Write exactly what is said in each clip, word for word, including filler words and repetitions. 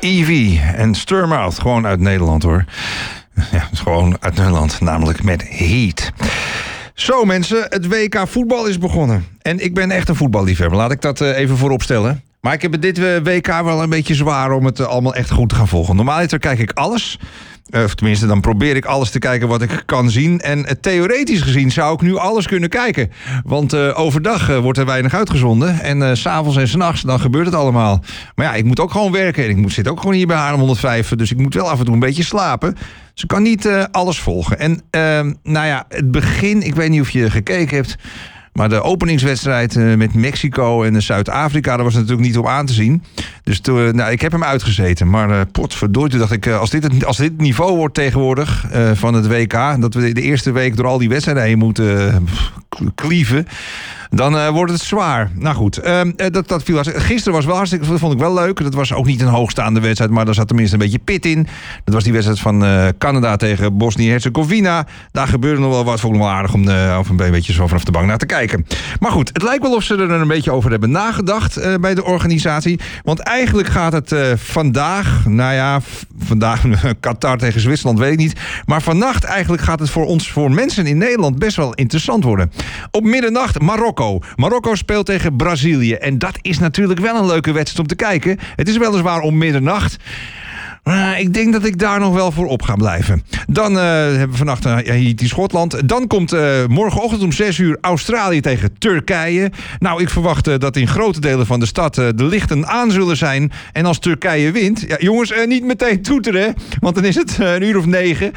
Evie en Sturmouth, gewoon uit Nederland hoor. Ja, gewoon uit Nederland, namelijk met Heat. Zo mensen, het W K voetbal is begonnen. En ik ben echt een voetballiefhebber, laat ik dat uh, even voorop stellen. Maar ik heb het dit W K wel een beetje zwaar om het uh, allemaal echt goed te gaan volgen. Normaliter kijk ik alles. Uh, of tenminste, dan probeer ik alles te kijken wat ik kan zien. En uh, theoretisch gezien zou ik nu alles kunnen kijken. Want uh, overdag uh, wordt er weinig uitgezonden. En uh, 's avonds en 's nachts, dan gebeurt het allemaal. Maar ja, ik moet ook gewoon werken. En ik moet, zit ook gewoon hier bij Haarlem honderdvijf. Dus ik moet wel af en toe een beetje slapen. Dus ik kan niet uh, alles volgen. En uh, nou ja, het begin, ik weet niet of je gekeken hebt... Maar de openingswedstrijd uh, met Mexico en Zuid-Afrika... daar was natuurlijk niet op aan te zien. Dus toen, uh, nou, ik heb hem uitgezeten. Maar uh, potverdorie, toen dacht ik... Uh, als, dit het, als dit het niveau wordt tegenwoordig uh, van het W K... dat we de eerste week door al die wedstrijden heen moeten uh, klieven... dan uh, wordt het zwaar. Nou goed, uh, dat, dat viel hartstikke... Gisteren was wel hartstikke... dat vond ik wel leuk. Dat was ook niet een hoogstaande wedstrijd... maar daar zat tenminste een beetje pit in. Dat was die wedstrijd van uh, Canada tegen Bosnië-Herzegovina. Daar gebeurde nog wel wat. Vond ik nog wel aardig om uh, of een beetje zo vanaf de bank naar te kijken. Maar goed, het lijkt wel of ze er een beetje over hebben nagedacht... Uh, bij de organisatie. Want eigenlijk gaat het uh, vandaag... nou ja, v- vandaag Qatar tegen Zwitserland, weet ik niet. Maar vannacht eigenlijk gaat het voor ons, voor mensen in Nederland... best wel interessant worden. Op middernacht Marokko. Marokko speelt tegen Brazilië. En dat is natuurlijk wel een leuke wedstrijd om te kijken. Het is weliswaar om middernacht... Uh, ik denk dat ik daar nog wel voor op ga blijven. Dan uh, hebben we vannacht uh, Haiti, Schotland. Dan komt uh, morgenochtend om zes uur Australië tegen Turkije. Nou, ik verwacht uh, dat in grote delen van de stad uh, de lichten aan zullen zijn. En als Turkije wint... Ja, jongens, uh, niet meteen toeteren. Want dan is het uh, een uur of negen.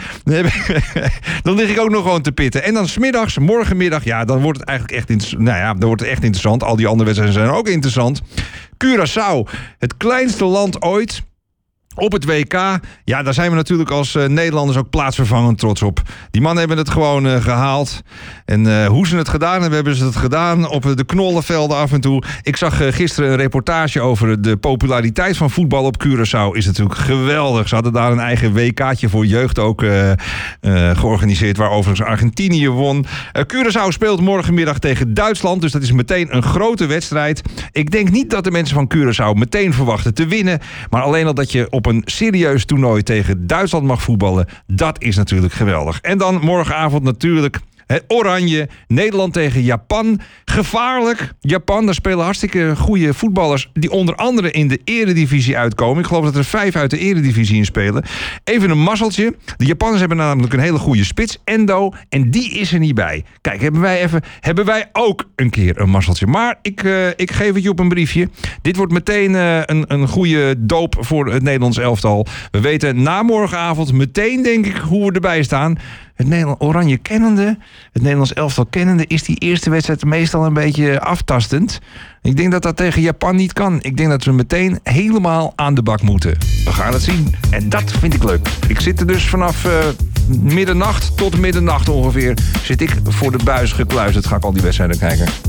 Dan lig ik ook nog gewoon te pitten. En dan 's middags, morgenmiddag... Ja, dan wordt het eigenlijk echt, inter- nou ja, dan wordt het echt interessant. Al die andere wedstrijden zijn ook interessant. Curaçao, het kleinste land ooit... Op het W K, ja, daar zijn we natuurlijk als uh, Nederlanders ook plaatsvervangend trots op. Die mannen hebben het gewoon uh, gehaald. En uh, hoe ze het gedaan hebben, hebben ze het gedaan op de knollenvelden af en toe. Ik zag uh, gisteren een reportage over de populariteit van voetbal op Curaçao. Is natuurlijk geweldig. Ze hadden daar een eigen W K'tje voor jeugd ook uh, uh, georganiseerd, waar overigens Argentinië won. Uh, Curaçao speelt morgenmiddag tegen Duitsland, dus dat is meteen een grote wedstrijd. Ik denk niet dat de mensen van Curaçao meteen verwachten te winnen, maar alleen al dat je op een serieus toernooi tegen Duitsland mag voetballen, dat is natuurlijk geweldig. En dan morgenavond natuurlijk het Oranje, Nederland tegen Japan. Gevaarlijk. Japan, daar spelen hartstikke goede voetballers die onder andere in de eredivisie uitkomen. Ik geloof dat er vijf uit de eredivisie in spelen. Even een mazzeltje. De Japanners hebben namelijk een hele goede spits, Endo, en die is er niet bij. Kijk, hebben wij, even, hebben wij ook een keer een mazzeltje. Maar ik, uh, ik geef het je op een briefje. Dit wordt meteen uh, een, een goede doop voor het Nederlands elftal. We weten na morgenavond meteen, denk ik, hoe we erbij staan. Het Nederland Oranje kennende, het Nederlands elftal kennende, is die eerste wedstrijd meestal een beetje aftastend. Ik denk dat dat tegen Japan niet kan. Ik denk dat we meteen helemaal aan de bak moeten. We gaan het zien. En dat vind ik leuk. Ik zit er dus vanaf uh, middernacht tot middernacht ongeveer. Zit ik voor de buis gekluisterd. Ga ik al die wedstrijden kijken.